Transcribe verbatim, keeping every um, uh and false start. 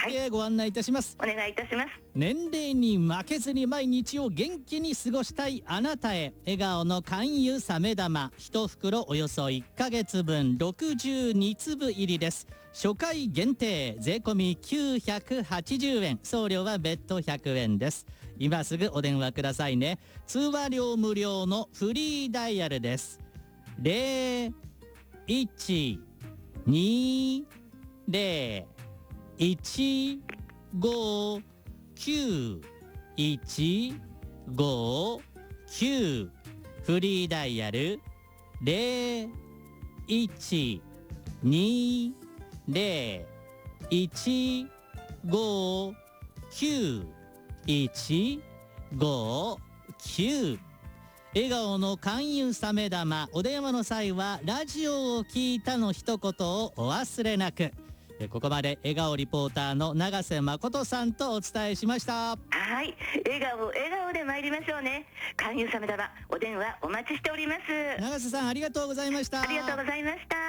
日へご案内いたします。 お願いいたします。 年齢に負けずに毎日を元気に過ごしたいあなたへ、笑顔の肝油サメ玉いち袋およそいっかげつぶんろくじゅうにつぶ入りです。初回限定税込みきゅうひゃくはちじゅうえん、送料は別途ひゃくえんです。今すぐお電話くださいね。通話料無料のフリーダイヤルです。ゼロいちにゼロいちごきゅういちごきゅう、フリーダイヤルゼロいちにゼロいちごきゅういちごきゅう。笑顔の肝油サメ玉、お電話の際はラジオを聞いたの一言をお忘れなく。ここまで笑顔リポーターの永瀬誠さんとお伝えしました。 はい、笑顔笑顔で参りましょうね。肝油サメ玉、お電話お待ちしております。 永瀬さん、ありがとうございました。 ありがとうございました。